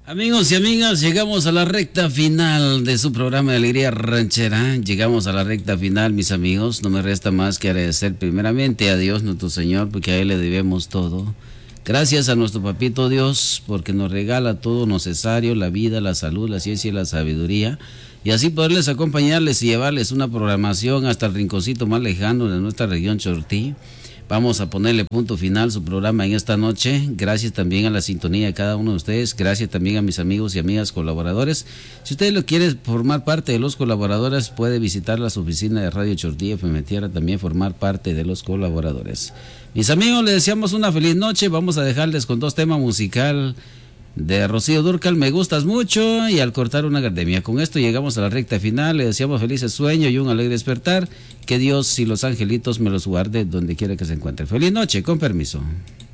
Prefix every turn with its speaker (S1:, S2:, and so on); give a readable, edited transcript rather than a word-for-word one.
S1: Amigos y amigas, llegamos a la recta final de su programa de Alegría Ranchera. Llegamos a la recta final, mis amigos. No me resta más que agradecer primeramente a Dios nuestro Señor, porque a Él le debemos todo. Gracias a nuestro Papito Dios, porque nos regala todo necesario, la vida, la salud, la ciencia y la sabiduría. Y así poderles acompañarles y llevarles una programación hasta el rinconcito más lejano de nuestra región Chortí. Vamos a ponerle punto final a su programa en esta noche. Gracias también a la sintonía de cada uno de ustedes. Gracias también a mis amigos y amigas colaboradores. Si usted lo quiere formar parte de los colaboradores, puede visitar las oficinas de Radio Chortí FM Tierra, también formar parte de los colaboradores. Mis amigos, les deseamos una feliz noche. Vamos a dejarles con dos temas musicales de Rocío Dúrcal, Me Gustas Mucho, y Al Cortar una Gardemia. Con esto llegamos a la recta final. Le deseamos felices sueños y un alegre despertar. Que Dios y los angelitos me los guarde donde quiera que se encuentre. Feliz noche, con permiso.